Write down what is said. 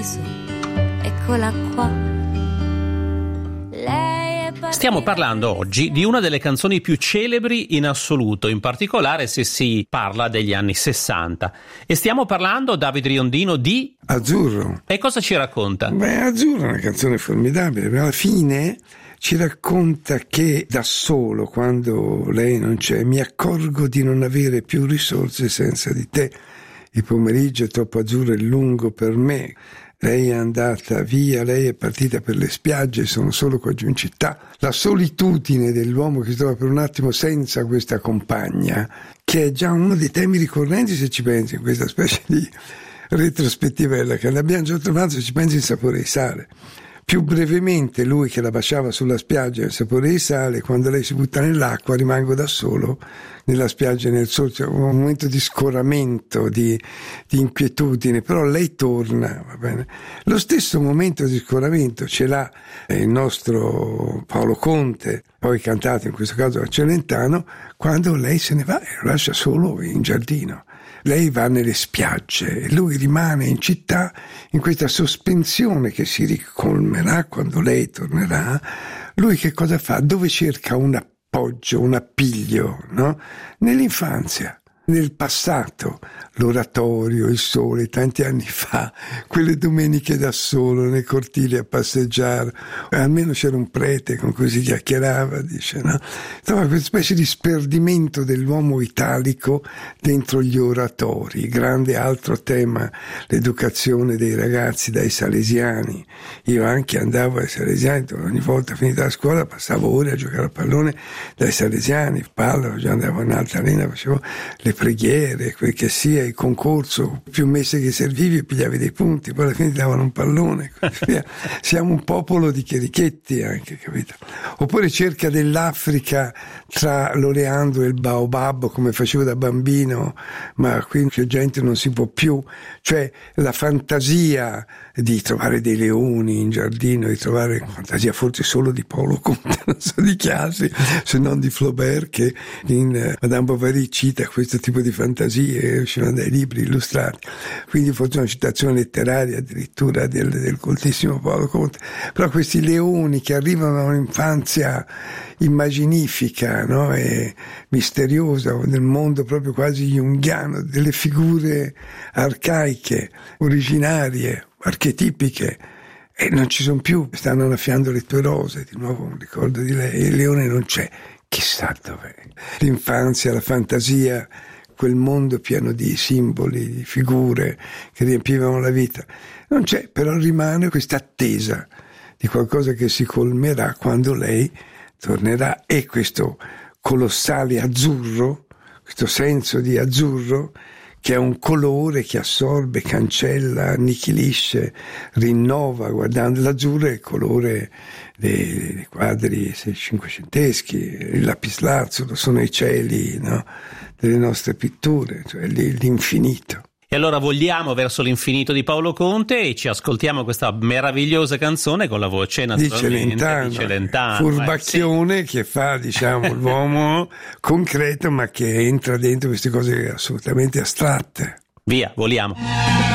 su, eccola qua. Stiamo parlando oggi di una delle canzoni più celebri in assoluto, in particolare se si parla degli anni 60. E stiamo parlando, Davide Riondino, di Azzurro. E cosa ci racconta? Beh, Azzurro è una canzone formidabile, alla fine ci racconta che da solo, quando lei non c'è, mi accorgo di non avere più risorse senza di te. Il pomeriggio è troppo azzurro e lungo per me. Lei è andata via, lei è partita per le spiagge, sono solo qua giù in città. La solitudine dell'uomo che si trova per un attimo senza questa compagna, che è già uno dei temi ricorrenti, se ci pensi, in questa specie di retrospettivella che l'abbiamo già trovato, se ci pensi, in Sapore di sale. Più brevemente lui che la baciava sulla spiaggia nel Sapore di sale, quando lei si butta nell'acqua rimango da solo nella spiaggia nel sole, cioè un momento di scoramento, di inquietudine, però lei torna, va bene. Lo stesso momento di scoramento ce l'ha il nostro Paolo Conte, poi cantato in questo caso da Celentano, quando lei se ne va e lo lascia solo in giardino. Lei va nelle spiagge e lui rimane in città in questa sospensione che si ricolmerà quando lei tornerà. Lui che cosa fa? Dove cerca un appoggio, un appiglio, no? Nell'infanzia, nel passato, l'oratorio, il sole, tanti anni fa, quelle domeniche da solo nei cortili a passeggiare, almeno c'era un prete con cui si chiacchierava, dice, no? Insomma, questa specie di sperdimento dell'uomo italico dentro gli oratori, grande altro tema, l'educazione dei ragazzi dai salesiani. Io anche andavo ai salesiani, ogni volta finita la scuola passavo ore a giocare a pallone dai salesiani, palla, già andavo in alta arena, facevo le preghiere, quel che sia, il concorso, più messe che servivi pigliavi dei punti, poi alla fine ti davano un pallone, così via. Siamo un popolo di chierichetti anche, capito? Oppure cerca dell'Africa tra l'oleandro e il baobab, come facevo da bambino, ma qui più gente non si può più, cioè la fantasia di trovare dei leoni in giardino, di trovare fantasia forse solo di Paolo Conte, non so di chi altri, se non di Flaubert, che in Madame Bovary cita questo tipo di fantasie, uscivano dai libri illustrati, quindi forse una citazione letteraria addirittura del coltissimo Paolo Conte. Però questi leoni che arrivano a un'infanzia immaginifica, no? E misteriosa, nel mondo proprio quasi junghiano, delle figure arcaiche, originarie, archetipiche, e non ci sono più, stanno annaffiando le tue rose, di nuovo un ricordo di lei, il leone non c'è, chissà dov'è. L'infanzia, la fantasia, quel mondo pieno di simboli, di figure che riempivano la vita, non c'è, però rimane questa attesa di qualcosa che si colmerà quando lei tornerà, e questo colossale azzurro, questo senso di azzurro, che è un colore che assorbe, cancella, annichilisce, rinnova. Guardando l'azzurro è il colore dei quadri cinquecenteschi, il lapislazzolo, sono i cieli, no? Delle nostre pitture, cioè l'infinito. E allora vogliamo verso l'infinito di Paolo Conte e ci ascoltiamo questa meravigliosa canzone con la voce naturalmente di Celentano. Furbacchione, sì, che fa, diciamo, l'uomo concreto, ma che entra dentro queste cose assolutamente astratte. Via, voliamo.